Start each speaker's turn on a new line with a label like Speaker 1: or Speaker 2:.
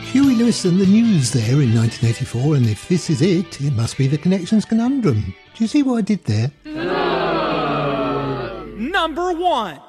Speaker 1: Huey Lewis and the News there in 1984, and if this is it, it must be the Connections Conundrum. Do you see what I did there?
Speaker 2: Number 1.